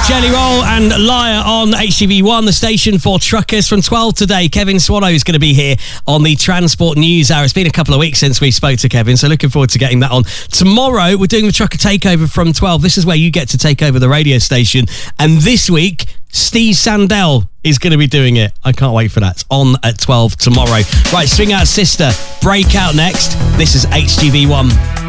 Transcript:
Jelly Roll and Liar on HTV1, the station for truckers. From 12 today, Kevin Swallow is going to be here on the Transport News Hour. It's been a couple of weeks since we spoke to Kevin, so looking forward to getting that on. Tomorrow, we're doing the Trucker Takeover from 12. This is where you get to take over the radio station. And this week, Steve Sandell is going to be doing it. I can't wait for that. It's on at 12 tomorrow. Right, Swing Out Sister, Breakout next. This is HTV1.